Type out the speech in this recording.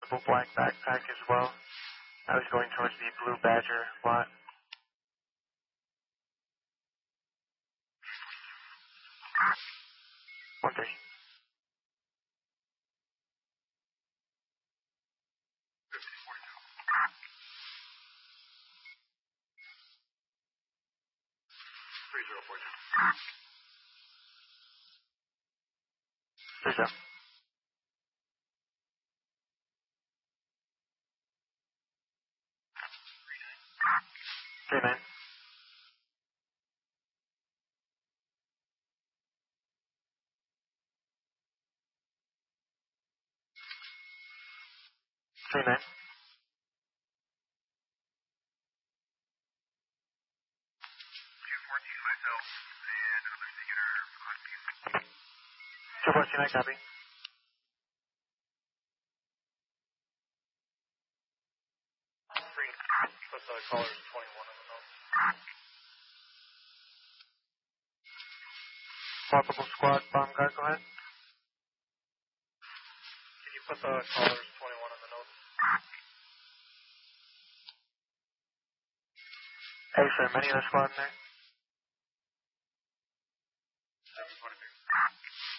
Possible black backpack as well. I was going towards the Blue Badger lot. 1-3. 30. 39. 39. 214, I copy. Put the callers 21 on the note. Multiple squad, bomb guard, go ahead. Can you put the callers 21 on the note? Hey, sir, many other squad in there?